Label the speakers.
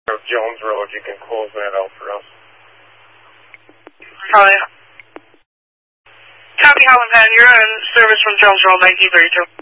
Speaker 1: Jones Road, you can close that out for us.
Speaker 2: Copy, Holland Penn. You're in service from Jones Road, 1932.